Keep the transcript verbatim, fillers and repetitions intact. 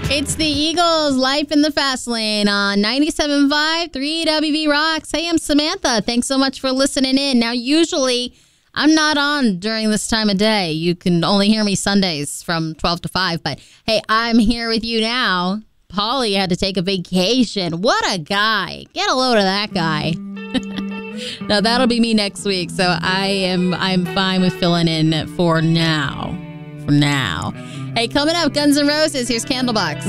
It's the Eagles, Life in the Fast Lane on ninety-seven point five, three W B Rocks. Hey, I'm Samantha. Thanks so much for listening in. Now, usually, I'm not on during this time of day. You can only hear me Sundays from twelve to five. But, hey, I'm here with you now. Paulie had to take a vacation. What a guy. Get a load of that guy. Now, that'll be me next week. So I am I'm fine with filling in for now. For now. Hey, coming up, Guns N' Roses. Here's Candlebox.